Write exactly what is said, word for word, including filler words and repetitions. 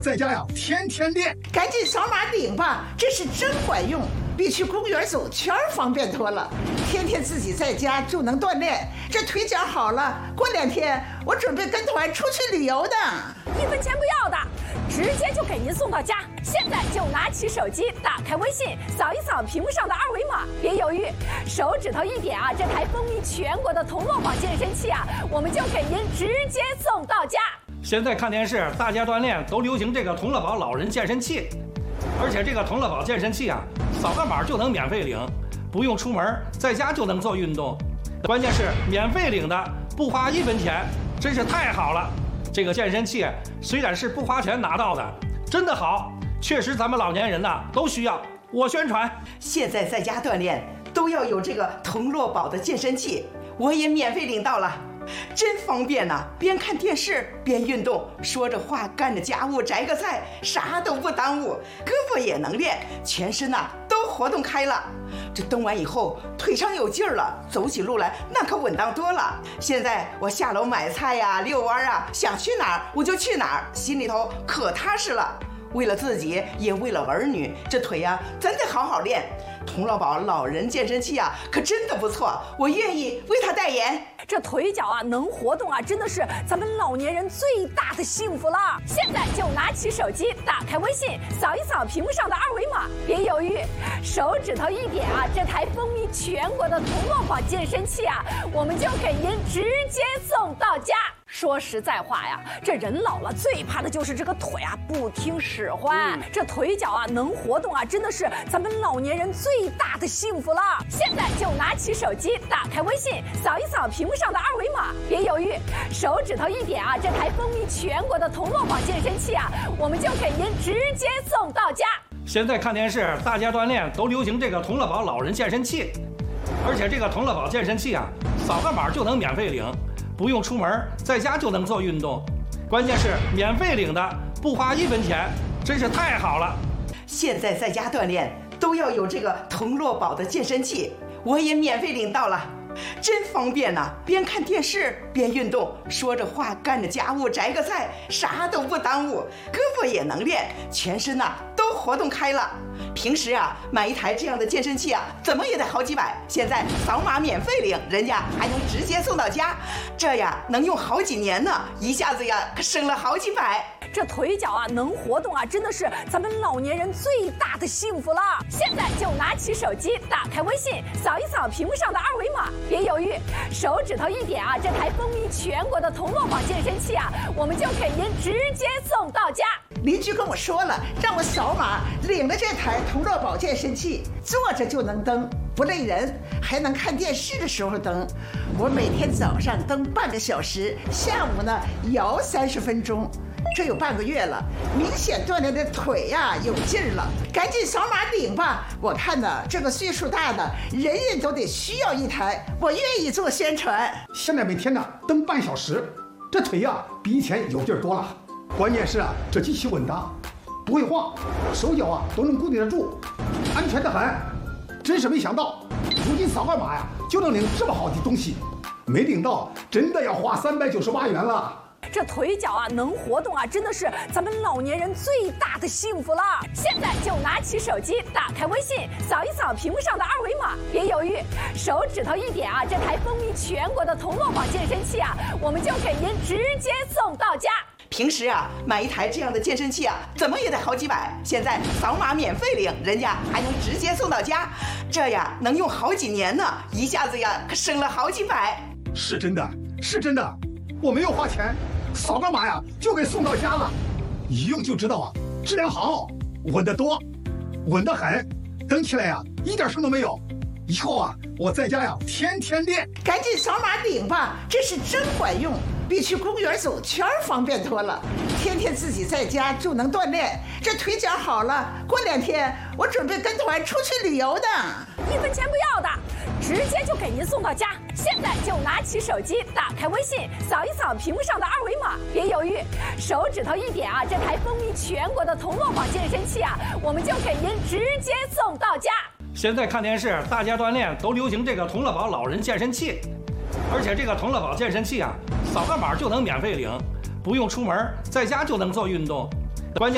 在家呀，天天练， 赶紧扫码领吧，这是真管用，比去公园走圈方便多了。天天自己在家就能锻炼，这腿脚好了，过两天我准备跟团出去旅游的。 一分钱不要的，直接就给您送到家。现在就拿起手机，打开微信，扫一扫屏幕上的二维码，别犹豫，手指头一点啊，这台风靡全国的同乐宝健身器啊，我们就给您直接送到家。 现在看电视，大家锻炼都流行这个同乐宝老人健身器，而且这个同乐宝健身器啊，扫个码就能免费领，不用出门，在家就能做运动。关键是免费领的，不花一分钱，真是太好了。这个健身器虽然是不花钱拿到的，真的好，确实咱们老年人呐都需要。我宣传， 现在在家锻炼都要有这个同乐宝的健身器，我也免费领到了。真方便呐、啊！边看电视边运动，说着话干着家务，摘个菜，啥都不耽误，胳膊也能练，全身呐、啊、都活动开了。这蹬完以后腿上有劲儿了，走起路来那可稳当多了。现在我下楼买菜呀、啊、遛弯啊，想去哪儿我就去哪儿，心里头可踏实了。为了自己，也为了儿女，这腿呀、啊、真得好好练。同乐宝老人健身器啊，可真的不错，我愿意为他代言。 这腿脚啊能活动啊，真的是咱们老年人最大的幸福了。现在就拿起手机，打开微信，扫一扫屏幕上的二维码，别犹豫，手指头一点啊，这台风靡全国的同乐宝健身器啊，我们就给您直接送到家。说实在话呀，这人老了最怕的就是这个腿啊不听使唤，嗯、这腿脚啊能活动啊，真的是咱们老年人最大的幸福了。现在就拿起手机，打开微信，扫一扫屏幕上的二维码，别犹豫，手指头一点啊，这台风靡全国的同乐宝健身器啊，我们就给您直接送到家。 现在看电视，大家锻炼都流行这个同乐宝老人健身器，而且这个同乐宝健身器啊，扫个码就能免费领。不用出门，在家就能做运动，关键是免费领的，不花一分钱，真是太好了。 现在在家锻炼都要有这个同乐宝的健身器，我也免费领到了，真方便呐、啊！边看电视边运动，说着话干着家务，摘个菜，啥都不耽误，胳膊也能练，全身呐、啊、都活动开了。平时啊，买一台这样的健身器啊，怎么也得好几百。现在扫码免费领，人家还能直接送到家，这呀能用好几年呢，一下子呀可省了好几百。 这腿脚啊能活动啊，真的是咱们老年人最大的幸福了。现在就拿起手机，打开微信，扫一扫屏幕上的二维码，别犹豫，手指头一点啊，这台风靡全国的同乐宝健身器啊，我们就给您直接送到家。 邻居跟我说了，让我扫码领了这台同乐宝健身器，坐着就能蹬，不累人，还能看电视的时候蹬。我每天早上蹬半个小时，下午呢摇三十分钟，这有半个月了，明显锻炼的腿呀、啊、有劲儿了。赶紧扫码领吧！我看呢，这个岁数大的人人都得需要一台，我愿意做宣传。 现在每天呢蹬半小时，这腿呀、啊、比以前有劲儿多了。关键是啊，这机器稳当，不会晃，手脚啊都能固定得住，安全得很。真是没想到，如今扫个码呀就能领这么好的东西，没领到真的要花三百九十八元了。 这腿脚啊能活动啊，真的是咱们老年人最大的幸福了。现在就拿起手机，打开微信，扫一扫屏幕上的二维码，别犹豫，手指头一点啊，这台风靡全国的同乐宝健身器啊，我们就给您直接送到家。 平时啊，买一台这样的健身器啊，怎么也得好几百。现在扫码免费领，人家还能直接送到家，这呀能用好几年呢，一下子呀可省了好几百。 是真的，是真的，我没有花钱，扫个码呀就给送到家了，一用就知道啊，质量好，稳得多，稳得很，蹬起来呀一点声都没有。以后啊，我在家呀天天练。 赶紧扫码领吧，这是真管用，比去公园走圈方便多了。天天自己在家就能锻炼，这腿脚好了，过两天我准备跟团出去旅游的。 一分钱不要的，直接就给您送到家。现在就拿起手机，打开微信，扫一扫屏幕上的二维码，别犹豫，手指头一点啊，这台风靡全国的同乐宝健身器啊，我们就给您直接送到家。 现在看电视，大家锻炼都流行这个同乐宝老人健身器，而且这个同乐宝健身器啊，扫个码就能免费领，不用出门，在家就能做运动。